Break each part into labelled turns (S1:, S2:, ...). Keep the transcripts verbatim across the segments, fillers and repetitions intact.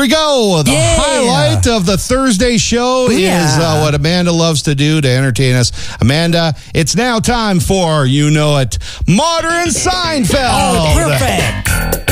S1: we go. The
S2: Yeah.
S1: highlight of the Thursday show
S2: Yeah.
S1: is uh, what Amanda loves to do to entertain us. Amanda, it's now time for, you know it, Modern Seinfeld.
S2: Oh, perfect.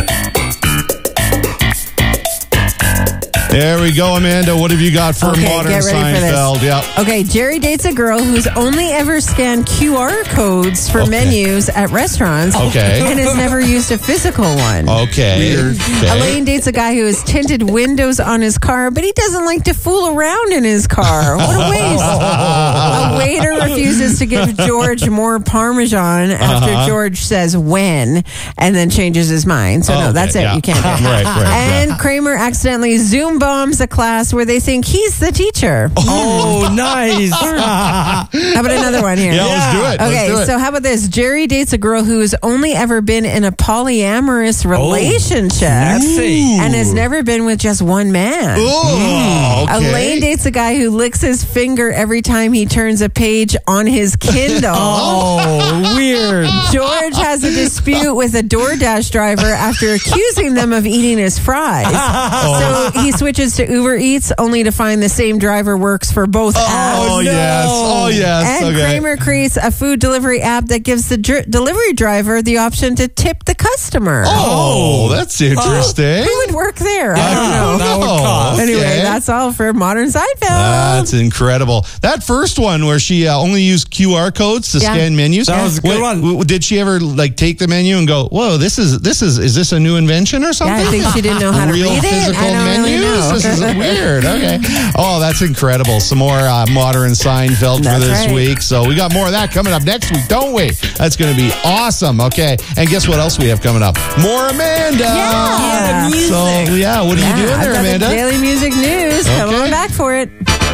S1: There we go, Amanda. What have you got for
S2: Okay,
S1: Modern
S2: get ready for this.
S1: Seinfeld? Yep.
S2: Okay, Jerry dates a girl who's only ever scanned Q R codes for
S1: Okay.
S2: menus at restaurants
S1: Okay.
S2: and has never used a physical one.
S1: Okay. okay.
S2: Elaine dates a guy who has tinted windows on his car, but he doesn't like to fool around in his car. What a waste. A waiter refuses to give George more Parmesan after
S1: Uh-huh.
S2: George says when and then changes his mind. So,
S1: Oh,
S2: no, that's
S1: okay,
S2: it.
S1: yeah.
S2: You can't do it.
S1: Right, right.
S2: And Kramer accidentally Zoom bombs a class where they think he's the teacher.
S3: Oh, nice.
S2: How about another one here?
S1: Yeah, let's do it.
S2: Okay,
S1: let's do it.
S2: so how about this? Jerry dates a girl who has only ever been in a polyamorous relationship
S3: Sexy.
S2: and has never been with just one man.
S1: Ooh, okay.
S2: Elaine dates a guy who licks his finger every time he turns a page on his Kindle.
S3: Oh, weird.
S2: George has a dispute with a DoorDash driver after accusing them of eating his fries. So he switches to Uber Eats only to find the same driver works for both apps.
S1: Oh,
S3: no.
S1: yes. Oh, yes.
S2: And
S1: okay.
S2: Kramer creates a food delivery app that gives the dr- delivery driver the option to tip the customer.
S1: Oh, that's interesting.
S2: Who would work there? I
S1: I
S2: don't know.
S3: That would cost.
S2: Anyway,
S1: Okay.
S2: that's all for Modern Seinfeld.
S1: That's incredible. That first one where she uh, only used Q R codes to
S2: Yeah.
S1: scan menus.
S3: That was a good
S1: Wait,
S3: one.
S1: w- Did she ever like take the menu and go, "Whoa, this is this is is this a new invention or
S2: Yeah,
S1: something?"
S2: I think she didn't know how to
S1: Real
S2: read it.
S1: physical
S2: I don't
S1: menus.
S2: really know.
S1: This is weird. Okay. Oh, that's incredible. Some more uh, Modern Seinfeld for
S2: That's
S1: this
S2: right.
S1: week. So we got more of that coming up next week, don't we? That's going to be awesome. Okay. And guess what else we have coming up? More Amanda.
S2: Yeah.
S3: music.
S1: So yeah, what are you
S2: Yeah,
S1: doing
S2: I've
S1: there,
S2: got the
S1: Amanda?
S2: Daily Music News. Come
S1: Okay.
S2: on back for it.